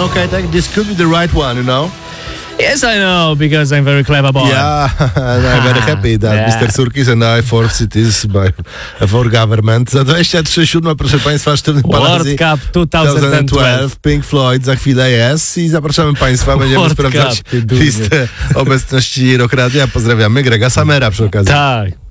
okay, this could be the right one, you know? Yes, I know, because I'm very clever boy. Yeah, and I'm very happy that Mr. Surkis and I for cities for government. Za 23:07, proszę Państwa, sztywny World Paladzi Cup 2012. Pink Floyd za chwilę jest i zapraszamy Państwa, będziemy World sprawdzać Cup, ty durniu. listę obecności Rock Radia. Pozdrawiamy Grega Summera przy okazji. Tak.